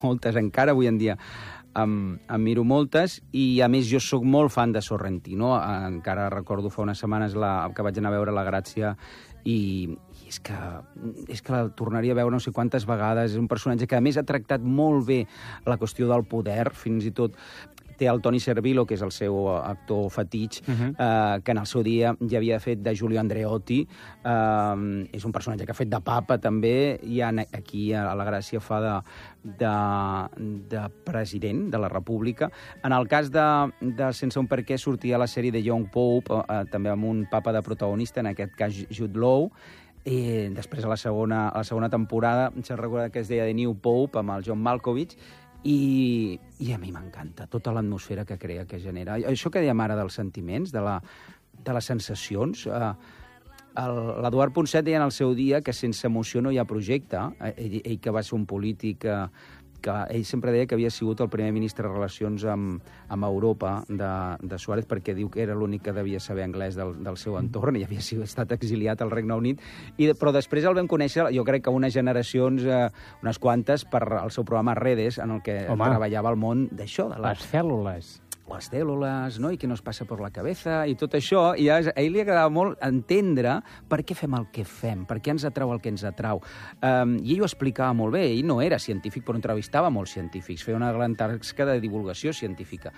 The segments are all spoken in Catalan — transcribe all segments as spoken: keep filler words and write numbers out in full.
moltes encara avui en dia. Em, em miro moltes i, a més, jo sóc molt fan de Sorrentino. Encara recordo fa unes setmanes la, que vaig anar a veure La Gràcia i, i és, que, és que la tornaria a veure no sé quantes vegades. És un personatge que, a més, ha tractat molt bé la qüestió del poder, fins i tot té el Toni Servillo, que és el seu actor fetitx, uh-huh. eh, que en el seu dia ja havia fet de Giulio Andreotti. Eh, és un personatge que ha fet de papa, també, i aquí a La Gràcia fa de, de, de president de la República. En el cas de, de Sense un per què sortia la sèrie de Young Pope, eh, també amb un papa de protagonista, en aquest cas Jude Law. I després, a la segona, a la segona temporada, se'n recorda que es deia The New Pope, amb el John Malkovich, I, i a mi m'encanta tota l'atmosfera que crea, que genera. Això que dèiem ara dels sentiments, de, la, de les sensacions. Eh, L'Eduard Ponset deia en el seu dia que sense emoció no hi ha projecte. Ell, ell que va ser un polític... Eh, que ell sempre deia que havia sigut el primer ministre de Relacions amb, amb Europa de, de Suárez, perquè diu que era l'únic que devia saber anglès del, del seu entorn i havia sigut, estat exiliat al Regne Unit. I, però després el vam conèixer, jo crec que unes generacions, eh, unes quantes, per al seu programa Redes, en el que Home. treballava al món d'això. De les cèl·lules. les cèl·lules, no? I què nos passa per la cabeza, i tot això. I a ell li agradava molt entendre per què fem el que fem, per què ens atrau el que ens atrau. Um, I ell ho explicava molt bé. Ell no era científic, però entrevistava molts científics, feia una gran tasca de divulgació científica.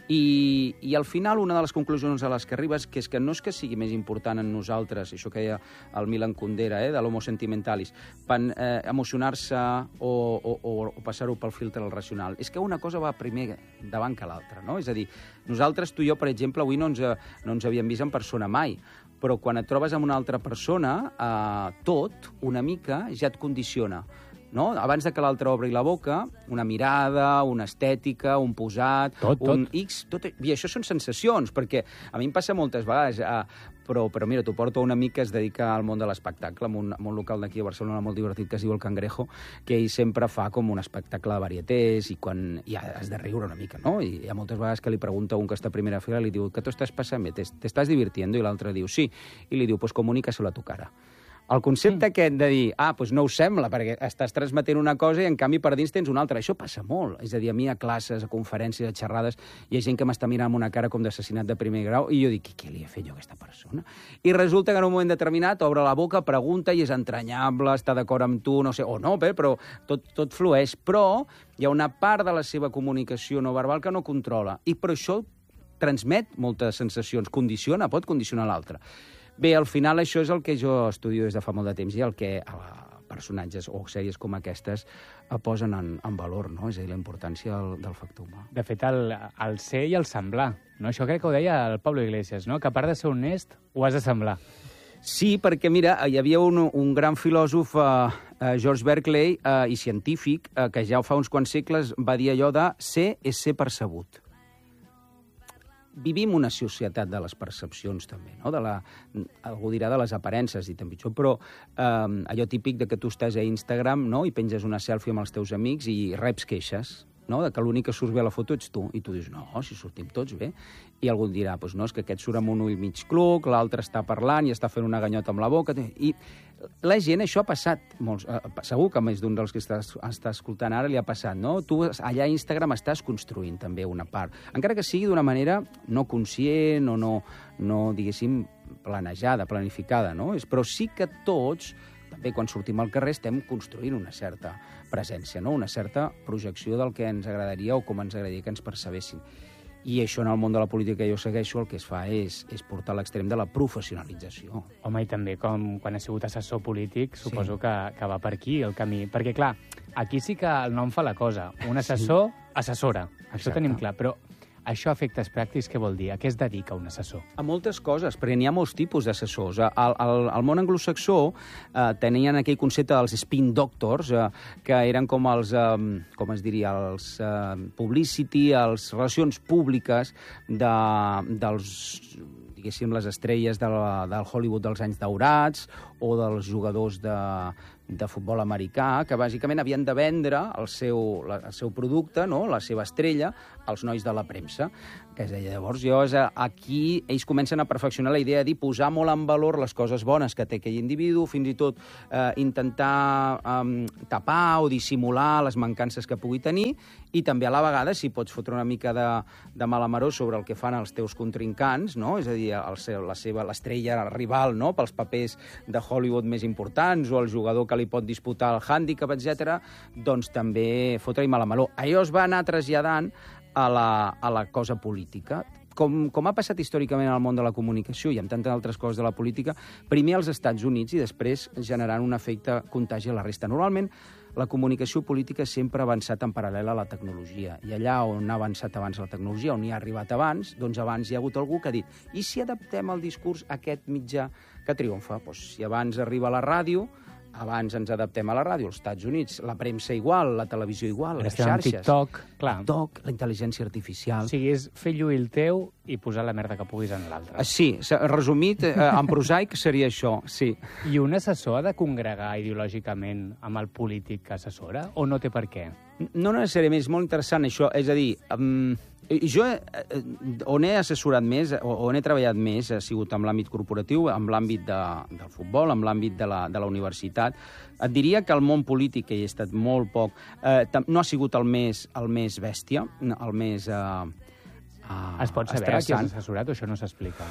I, i al final, una de les conclusions a les que arribes, que és que no és que sigui més important en nosaltres, això que deia el Milan Kundera, eh, de l'homo sentimentalis, pen, eh, emocionar-se o, o, o, o passar-ho pel filtre del racional. És que una cosa va primer davant que l'altra, no? És a dir, nosaltres, tu i jo, per exemple, avui no ens, no ens havíem vist en persona mai, però quan et trobes amb una altra persona, eh, tot, una mica, ja et condiciona. No? Abans de que l'altre obri la boca, una mirada, una estètica, un posat, tot, un tot. X... Tot, I això són sensacions, perquè a mi em passa moltes vegades... Eh, però, però mira, t'ho porto un amic que es dedica al món de l'espectacle, en un, en un local d'aquí a Barcelona molt divertit que es diu El Cangrejo, que ell sempre fa com un espectacle de varietés i quan i has de riure una mica, no? I hi ha moltes vegades que li pregunta un que està a primera fila i li diu, ¿qué t'ho estàs passant bé? ¿T'estàs divirtiendo? I l'altre diu, sí. I li diu, pues comunícaselo a tu cara. El concepte aquest de dir, ah, doncs no us sembla, perquè estàs transmetent una cosa i en canvi per dins tens una altra. Això passa molt. És a dir, a mi a classes, a conferències, a xerrades, hi ha gent que m'està mirant amb una cara com d'assassinat de primer grau i jo dic, què li he fet jo a aquesta persona? I resulta que en un moment determinat obre la boca, pregunta i és entranyable, està d'acord amb tu, no sé, o no, però tot, tot flueix. Però hi ha una part de la seva comunicació no verbal que no controla. I per això transmet moltes sensacions, condiciona, pot condicionar l'altre. Bé, al final això és el que jo estudio des de fa molt de temps i el que personatges o sèries com aquestes posen en, en valor, no? És a dir, la importància del, del factor humà. De fet, el, el ser i el semblar, no? Això crec que ho deia el Pablo Iglesias, no? Que a part de ser honest, ho has de semblar. Sí, perquè, mira, hi havia un, un gran filòsof, eh, George Berkeley, eh, i científic, eh, que ja fa uns quants segles va dir allò de ser és ser percebut. Vivim una societat de les percepcions, també, no? De la, algú dirà de les aparences, dit en pitjor, però eh, allò típic de que tu estàs a Instagram, no?, i penges una selfie amb els teus amics i reps queixes, no?, de que l'únic que surts bé a la foto ets tu. I tu dius, no, si sortim tots bé. I algú dirà, doncs no, és que aquest surt amb un ull mig cluc, l'altre està parlant i està fent una ganyota amb la boca. I la gent, això ha passat. Molts, eh, segur que més d'un dels que està, està escoltant ara li ha passat, no? Tu allà a Instagram estàs construint també una part. Encara que sigui d'una manera no conscient o no, no diguéssim, planejada, planificada, no? Però sí que tots, també quan sortim al carrer, estem construint una certa presència, no? Una certa projecció del que ens agradaria o com ens agradaria que ens percebessin. I això en el món de la política que jo segueixo el que es fa és, és portar a l'extrem de la professionalització. Home, i també com quan has sigut assessor polític, suposo Sí. que, que va per aquí el camí. Perquè, clar, aquí sí que el nom fa la cosa. Un assessor, sí. assessora. Això Exacte. tenim clar. Però això, a efectes pràctics, què vol dir? A què es dedica un assessor? A moltes coses, perquè n'hi ha molts tipus d'assessors. Al, al, al món anglosaxó eh, tenien aquell concepte dels spin doctors, eh, que eren com els, eh, com es diria, els eh, publicity, els relacions públiques de, dels, diguéssim, les estrelles de la, del Hollywood dels anys daurats o dels jugadors de, de futbol americà, que bàsicament havien de vendre el seu, la, el seu producte, no? La seva estrella, als nois de la premsa. Que és, llavors, jo, aquí ells comencen a perfeccionar la idea de dir, posar molt en valor les coses bones que té aquell individu, fins i tot eh, intentar eh, tapar o dissimular les mancances que pugui tenir, i també a la vegada, si pots fotre una mica de, de mala maror sobre el que fan els teus contrincants, no? És a dir, el seu, la seva l'estrella rival, no? Pels papers de Hollywood més importants, o el jugador que li pot disputar el hàndicap, etcètera, doncs també fotre-hi mala maror. Allò es va anar traslladant a la, a la cosa política. Com, com ha passat històricament al món de la comunicació i amb tantes altres coses de la política, primer als Estats Units i després generant un efecte contagi a la resta. Normalment, la comunicació política sempre ha avançat en paral·lel a la tecnologia. I allà on ha avançat abans la tecnologia, on hi ha arribat abans, doncs abans hi ha hagut algú que ha dit i si adaptem el discurs a aquest mitjà que triomfa? Doncs si abans arriba a la ràdio, abans ens adaptem a la ràdio, als Estats Units, la premsa igual, la televisió igual, les xarxes. TikTok, clar. TikTok, la intel·ligència artificial. O sigui, és fer lluir el teu i posar la merda que puguis en l'altre. Sí, resumit, en prosaic seria això, sí. I un assessor ha de congregar ideològicament amb el polític que assessora o no té per què? No necessàriament, és molt interessant això. És a dir, um, jo eh, on he assessorat més, on he treballat més, ha sigut en l'àmbit corporatiu, en l'àmbit de, del futbol, en l'àmbit de la, de la universitat. Et diria que el món polític, que hi he estat molt poc, eh, no ha sigut el més, el més bèstia, el més eh, eh, es pot saber estressant. qui has assessorat o això no s'explica?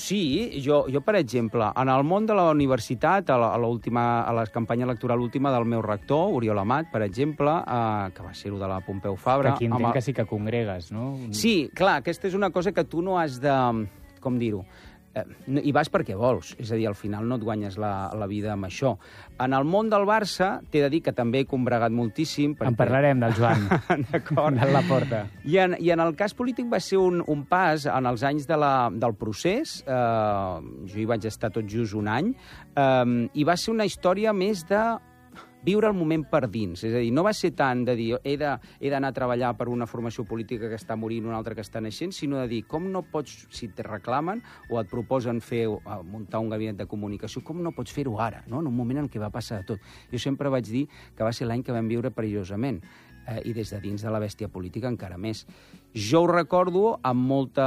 Sí, jo, jo, per exemple, en el món de la universitat, a la, a l'última, a la campanya electoral última del meu rector, Oriol Amat, per exemple, eh, que va ser-ho de la Pompeu Fabra... Que aquí entenc el... que sí que congregues, no? Sí, clar, aquesta és una cosa que tu no has de... Com dir-ho? Eh, I vas perquè vols, és a dir, al final no et guanyes la, la vida amb això. En el món del Barça, t'he de dir que també he combregat moltíssim... Perquè... En parlarem del Joan, d'acord. de la porta. I en, I en el cas polític va ser un, un pas en els anys de la, del procés, eh, jo hi vaig estar tot just un any, eh, i va ser una història més de viure el moment per dins. És a dir, no va ser tant de dir he d'anar a treballar per una formació política que està morint, una altra que està naixent, sinó de dir com no pots, si te reclamen o et proposen fer, muntar un gabinet de comunicació, com no pots fer-ho ara, no? En un moment en què va passar de tot. Jo sempre vaig dir que va ser l'any que vam viure perillosament, eh, i des de dins de la bèstia política encara més. Jo ho recordo amb molta...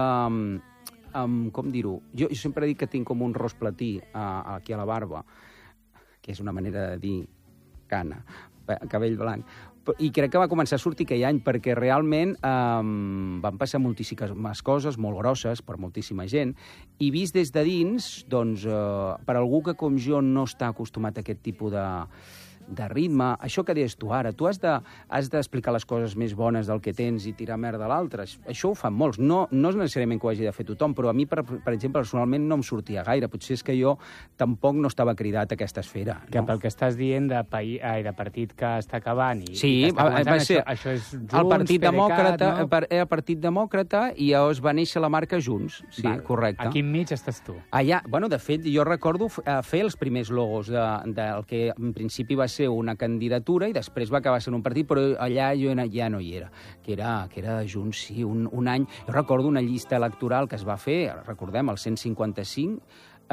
Amb, com dir-ho? Jo, jo sempre dic que tinc com un ros platí eh, aquí a la barba, que és una manera de dir cana, cabell blanc. I crec que va començar a sortir aquell any, perquè realment eh, van passar moltíssimes coses, molt grosses, per moltíssima gent, i vist des de dins, doncs, eh, per algú que com jo no està acostumat a aquest tipus de... de ritme, això que deies tu ara, tu has de, has d'explicar les coses més bones del que tens i tirar merda a l'altre. Això ho fan molts. No, no és necessàriament que ho hagi de fer tothom, però a mi, per, per exemple, personalment no em sortia gaire. Potser és que jo tampoc no estava cridat a aquesta esfera. Que no? pel que estàs dient de, paí, ai, de partit que està acabant i, sí, i que està començant, va ser, això, això és Junts, el Partit Demòcrata, no? per, era el Partit Demòcrata i llavors va néixer la marca Junts. Sí, va, correcte. Aquí enmig estàs tu. Allà, bueno, de fet, jo recordo fer els primers logos de, del que en principi va ser una candidatura i després va acabar sent un partit, però allà jo ja no hi era, que era, que era de Junts, sí, un, un any. Jo recordo una llista electoral que es va fer, recordem, el cent cinquanta-cinc,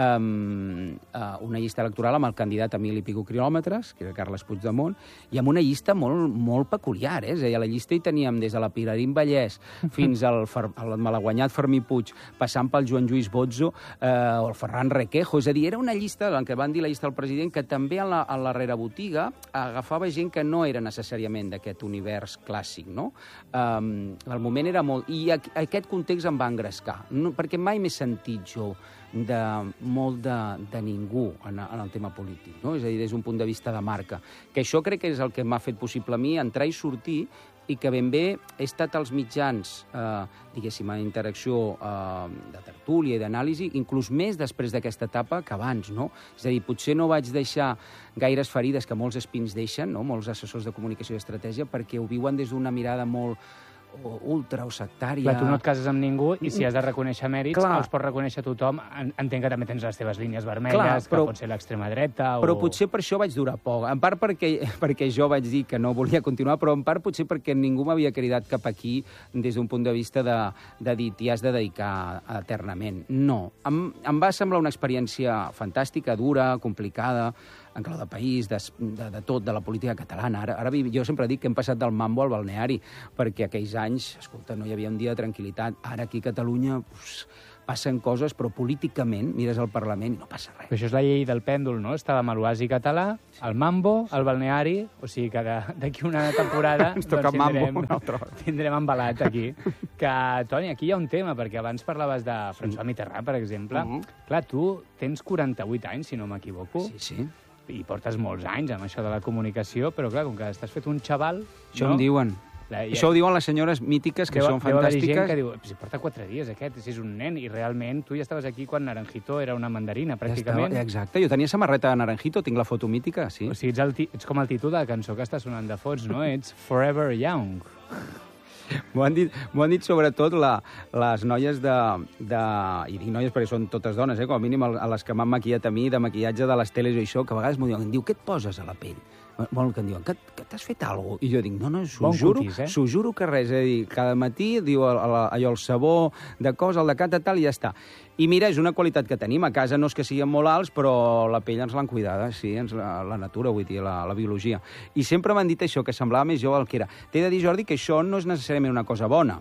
um, uh, una llista electoral amb el candidat a mil i pico quilòmetres, que era Carles Puigdemont, i amb una llista molt, molt peculiar, eh? És a dir, a la llista hi teníem des de la Pilarín Vallès fins al, al malaguanyat Fermí Puig, passant pel Joan Lluís Bozzo eh, o el Ferran Requejo. És a dir, era una llista, en què van dir la llista del president, que també en la, en la rerebotiga agafava gent que no era necessàriament d'aquest univers clàssic, no? Um, el moment era molt... I a, a aquest context em va engrescar, no, perquè mai m'he sentit jo de molt de, de ningú en, en el tema polític, no? És a dir, des d'un punt de vista de marca. Que això crec que és el que m'ha fet possible a mi entrar i sortir, i que ben bé he estat als mitjans, eh, diguéssim, en interacció eh, de tertúlia i d'anàlisi, inclús més després d'aquesta etapa que abans, no? És a dir, potser no vaig deixar gaires ferides que molts espins deixen, no? Molts assessors de comunicació i estratègia, perquè ho viuen des d'una mirada molt ultra o sectària. Clar, tu no et cases amb ningú i si has de reconèixer mèrits, clar, els pot reconèixer tothom. Entenc que també tens les teves línies vermelles, clar, però, que pot ser l'extrema dreta o... Però potser per això vaig durar poc. En part perquè, perquè jo vaig dir que no volia continuar, però en part potser perquè ningú m'havia cridat cap aquí des d'un punt de vista de, de dir t'hi has de dedicar eternament. No. Em, em va semblar una experiència fantàstica, dura, complicada, en clau de país, de, de, de tot, de la política catalana. Ara, ara jo sempre dic que hem passat del mambo al balneari, perquè aquells anys, escolta, no hi havia un dia de tranquil·litat. Ara aquí a Catalunya uf, passen coses, però políticament mires al Parlament i no passa res. Però això és la llei del pèndol, no? Estàvem a l'oasi català, al mambo, al balneari, o sigui que d'aquí una temporada ens toca doncs, tindrem, mambo una altra vegada. Tindrem embalat aquí. Que, Toni, aquí hi ha un tema, perquè abans parlaves de François Mitterrand, per exemple. Uh -huh. Clar, tu tens quaranta-vuit anys, si no m'equivoco. Sí, sí. I portes molts anys amb això de la comunicació, però clar, com que estàs fet un xaval... Això no? em diuen. La, ja... Això ho diuen les senyores mítiques, que deu, són deu fantàstiques. Deu haver gent que diu, si porta quatre dies aquest, si és un nen, i realment tu ja estaves aquí quan Naranjito era una mandarina, pràcticament. Ja estava, exacte, jo tenia samarreta de Naranjito, tinc la foto mítica, sí. O sigui, ets, el, ets com el títol de la cançó que està sonant de fons, no? Ets Forever Young. M'ho han dit, m'ho han dit sobretot la, les noies de, de... I dic noies perquè són totes dones, eh? Com a mínim a les que m'han maquillat a mi, de maquillatge de les teles i això, que a vegades m'ho diuen, em diu, què et poses a la pell? Vol que em diuen, que, que t'has fet alguna cosa? I jo dic, no, no, s'ho Bon juro, cutis, eh? s'ho juro que res. És a dir, cada matí diu el, el, allò, el sabó de cos, el de cata, tal, i ja està. I mira, és una qualitat que tenim. A casa no és que siguin molt alts, però la pell ens l'han cuidada, sí, ens la, la natura, vull dir, la, la biologia. I sempre m'han dit això, que semblava més jove el que era. T'he de dir, Jordi, que això no és necessàriament una cosa bona.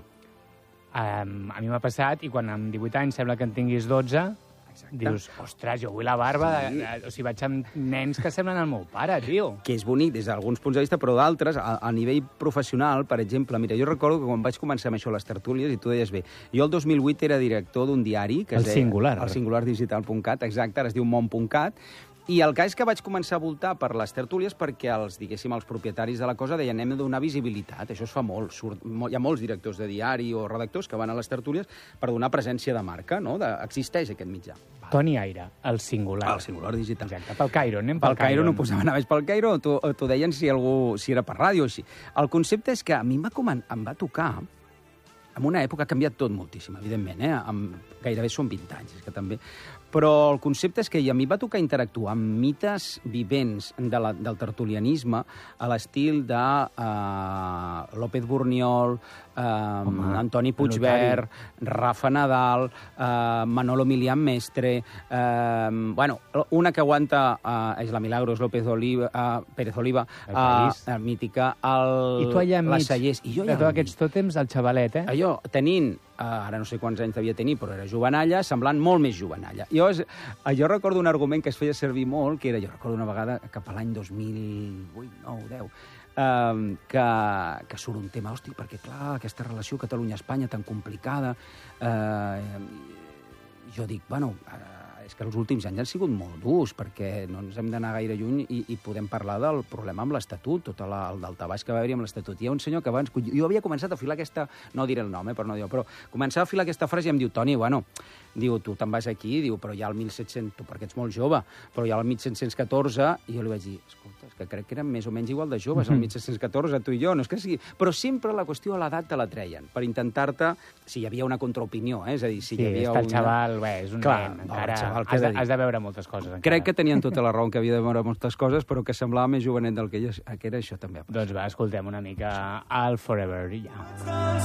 Um, a mi m'ha passat, i quan amb divuit anys sembla que en tinguis dotze... Exacte. Dius, ostres, jo vull la barba... Sí. De, de, o sigui, vaig amb nens que semblen el meu pare, tio. Que és bonic des d'alguns punts de vista, però d'altres, a, a nivell professional, per exemple, mira, jo recordo que quan vaig començar amb això les tertúlies, i tu deies bé, jo el dos mil vuit era director d'un diari... que el es deia, Singular. El singular digital punt cat, exacte, ara es diu món punt cat, i el cas és que vaig començar a voltar per les tertúlies perquè els, diguéssim, els propietaris de la cosa deien hem de donar visibilitat, això es fa molt. Surt, hi ha molts directors de diari o redactors que van a les tertúlies per donar presència de marca, no? De, existeix aquest mitjà. Toni Aire, el Singular. El Singular digital. Exacte, pel Cairo, anem pel pel Cairo. Cairo No posaven a baix pel Cairo, o t'ho t'ho deien si, algú, si era per ràdio o així. El concepte és que a mi em va, coman, em va tocar, en una època ha canviat tot moltíssim, evidentment, eh? Amb, gairebé són vint anys, és que també... Però el concepte és que a mi va tocar interactuar amb mites vivents de la, del tertulianisme a l'estil de uh, López Borniol, uh, Home, Antoni Puigvert, Rafa Nadal, uh, Manolo Milián Mestre... Uh, bueno, una que aguanta uh, és la Milagros López Oliva, uh, Pérez Oliva, uh, uh, mítica, el, I tu allà enmig, Sallés. I jo de tots aquests tòtems, el xavalet, eh? Allò, tenint, uh, ara no sé quants anys devia tenir, però era jovenalla, semblant molt més jovenalla. Jo, jo recordo un argument que es feia servir molt, que era, jo recordo una vegada, cap a l'any dos mil vuit, nou, deu, um, que, que surt un tema, hosti, perquè clar, aquesta relació Catalunya-Espanya tan complicada, eh, jo dic, bueno, eh, és que els últims anys han sigut molt durs, perquè no ens hem d'anar gaire lluny i, i podem parlar del problema amb l'Estatut, tot la, el daltabaix que va haver-hi amb l'Estatut. Hi ha un senyor que abans... Jo havia començat a filar aquesta... No diré el nom, eh, per no dir-ho, però començava a filar aquesta frase i em diu, Toni, bueno, diu, tu te'n vas aquí, diu, però ja al mil set-cents... Tu, perquè ets molt jove, però ja al mil set-cents catorze... I jo li vaig dir, escolta, és que crec que érem més o menys igual de joves, al mil set-cents catorze, tu i jo, no és que sigui... Però sempre la qüestió a l'edat te la treien, per intentar-te... Si hi havia una contraopinió, eh? És a dir, si sí, hi havia està el una... xaval, bé, és un Clar, nen, no, encara xaval, has, de, de has de veure moltes coses. Encara. Crec que tenien tota la raó, que havia de veure moltes coses, però que semblava més jovenet del que ell que era, això també. Doncs va, escoltem una mica al Forever Young.